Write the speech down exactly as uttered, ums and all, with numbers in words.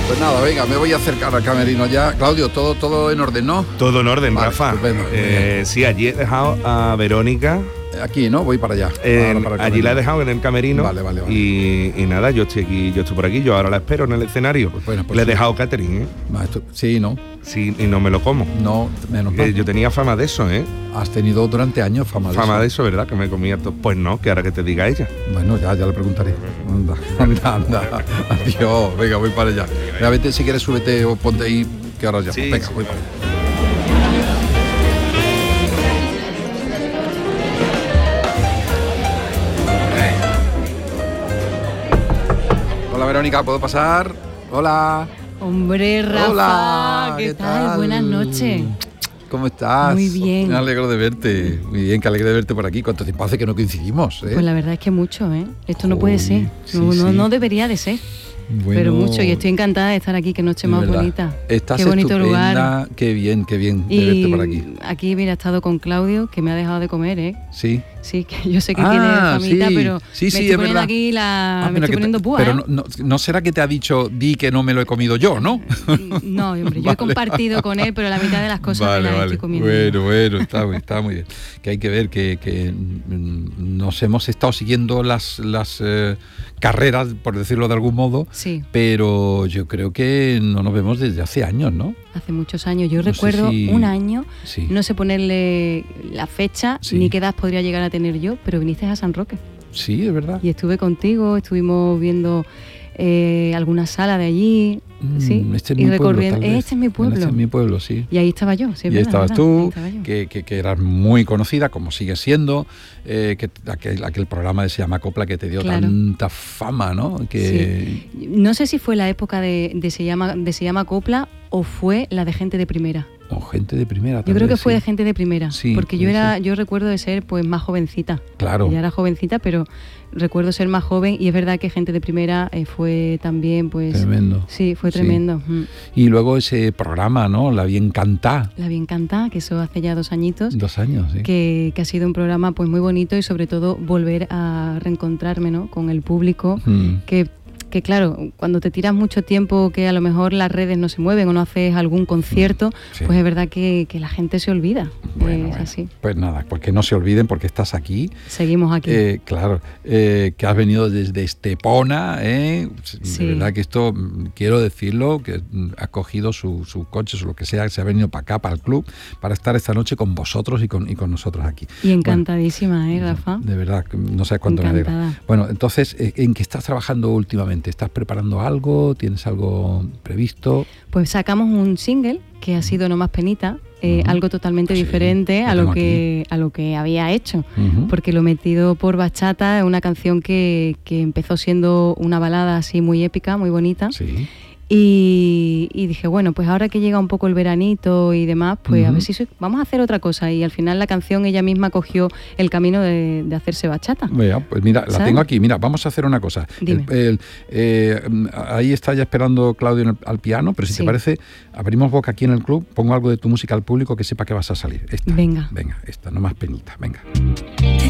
Pues nada, venga, me voy a acercar al camerino ya. Claudio, todo todo en orden, ¿no? Todo en orden, vale, Rafa. Estupendo. Eh, sí, allí he dejado a Verónica. Aquí, ¿no? Voy para allá. Eh, Ahora para allí la he dejado en el camerino. Vale, vale, vale. Y, y nada, yo estoy aquí, yo estoy por aquí, yo ahora la espero en el escenario. Pues bueno, pues le he sí. dejado catering, ¿eh? No, esto- sí, no. Sí, y no me lo como. No, menos mal. Eh, yo tenía fama de eso, ¿eh? Has tenido durante años fama de Fama eso. de eso, ¿verdad? Que me comía todo. Pues no, que ahora que te diga ella. Bueno, ya, ya le preguntaré. Anda, anda, anda. Adiós, venga, voy para allá. Venga, vete, si quieres, súbete o ponte ahí, que ahora ya. Sí, venga, sí. voy para allá. Hola, Verónica, ¿puedo pasar? Hola. Hombre, Rafa, Hola, ¿qué, ¿qué tal? tal? Buenas noches. ¿Cómo estás? Muy bien. Me alegro de verte. Muy bien, que alegre de verte por aquí. ¿Cuánto tiempo hace que no coincidimos? ¿eh? Pues la verdad es que mucho, ¿eh? Esto no puede Joder, ser. sí, No, no, sí. no debería de ser. Bueno, Pero mucho. Y estoy encantada de estar aquí. Qué noche de más verdad. bonita. Estás Qué bonito estupenda. lugar. Qué bien, qué bien de Y verte por aquí. aquí, mira, he estado con Claudio, que me ha dejado de comer, ¿eh? Sí. Sí, que yo sé que Ah, tiene famita, sí. pero Sí, me sí, estoy es poniendo verdad. aquí la... Ah, me mira estoy que te- poniendo púa, pero ¿eh? no, no, no será que te ha dicho di que no me lo he comido yo, ¿no? No, hombre, yo Vale. he compartido con él, pero la mitad de las cosas Vale, me las vale. estoy comiendo. Bueno, bueno, está, muy- está muy bien. Que hay que ver que, que mm, nos hemos estado siguiendo las, las eh, carreras, por decirlo de algún modo, Sí, pero yo creo que no nos vemos desde hace años, ¿no? hace muchos años. Yo No sé recuerdo si- un año, Sí. no sé ponerle la fecha Sí. ni qué edad podría llegar a tener yo, pero viniste a San Roque Sí, es verdad. y estuve contigo, estuvimos viendo eh, alguna sala de allí, Mm, sí, este es y mi pueblo, recorriendo. tal vez. Este es mi pueblo. Este es mi pueblo, sí. Y ahí estaba yo, sí, es Y ahí verdad, estabas verdad, ahí tú, estaba yo. que, que, que eras muy conocida, como sigues siendo, eh, que aquel, aquel programa de Se llama Copla que te dio Claro. tanta fama, ¿no? Que Sí. No sé si fue la época de, de se llama de se llama Copla o fue la de Gente de Primera. o gente de primera. Yo tal creo que vez, fue sí. de Gente de Primera, Sí, porque yo puede era ser. yo recuerdo de ser pues más jovencita. Claro. Ya era jovencita, pero recuerdo ser más joven y es verdad que Gente de Primera eh, fue también pues Tremendo. sí, fue Sí. tremendo. Mm. Y luego ese programa, ¿no? La bien cantá. La bien cantada, que eso hace ya dos añitos. Dos años, sí. Que, que ha sido un programa pues muy bonito y sobre todo volver a reencontrarme, ¿no? Con el público, Mm. que, que claro, cuando te tiras mucho tiempo que a lo mejor las redes no se mueven o no haces algún concierto, Sí. pues es verdad que, que la gente se olvida. Bueno, es bueno. así. Pues nada, pues que no se olviden porque estás aquí. Seguimos aquí. Eh, claro, eh, que has venido desde Estepona, ¿eh? Sí. De verdad que esto, mm, quiero decirlo, que mm, has cogido su, su coche o lo que sea, se ha venido para acá, para el club, para estar esta noche con vosotros y con, y con nosotros aquí. y encantadísima, ¿eh, Rafa? De verdad, que no sé cuánto me alegra. Encantada. Bueno, entonces, eh, ¿en qué estás trabajando últimamente? ¿Estás preparando algo? ¿Tienes algo previsto? Pues sacamos un single que ha sido No Más Penita, eh, Ujú. algo totalmente Sí, diferente lo a lo tengo que a lo que había hecho. Ujú. Porque Lo Metido por Bachata es una canción que, que empezó siendo una balada así muy épica, muy bonita. Sí. Y, y dije, bueno, pues ahora que llega un poco el veranito y demás, pues a Ujú. ver si soy- vamos a hacer otra cosa. Y al final la canción ella misma cogió el camino de, de hacerse bachata. Vea, pues mira, la ¿Sabes? tengo aquí. Mira, vamos a hacer una cosa. Dime. El- el, eh, ahí está ya esperando Claudio en el- al piano, pero si Sí. te parece, abrimos boca aquí en el club, pongo algo de tu música al público que sepa que vas a salir. Esta. Venga. Venga, esta, no más penita, venga.